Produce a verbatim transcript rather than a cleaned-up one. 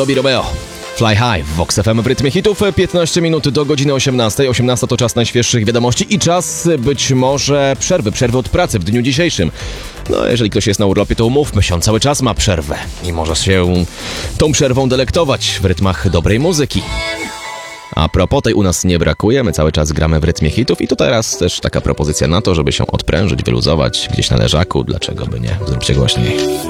Tobi Romeo. Fly High w Vox F M w rytmie hitów. piętnaście minut do godziny osiemnastej. osiemnasta to czas najświeższych wiadomości i czas być może przerwy, przerwy od pracy w dniu dzisiejszym. No, jeżeli ktoś jest na urlopie, to umówmy się, on cały czas ma przerwę i może się tą przerwą delektować w rytmach dobrej muzyki. A propos, tej u nas nie brakuje, my cały czas gramy w rytmie hitów i to teraz też taka propozycja na to, żeby się odprężyć, wyluzować gdzieś na leżaku, dlaczego by nie, zróbcie głośniej.